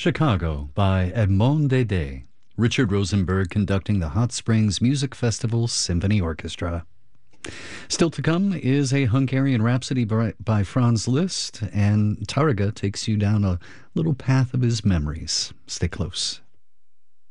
Chicago by Edmond Dede. Richard Rosenberg conducting the Hot Springs Music Festival Symphony Orchestra. Still to come is a Hungarian Rhapsody by Franz Liszt, and Taraga takes you down a little path of his memories. Stay close.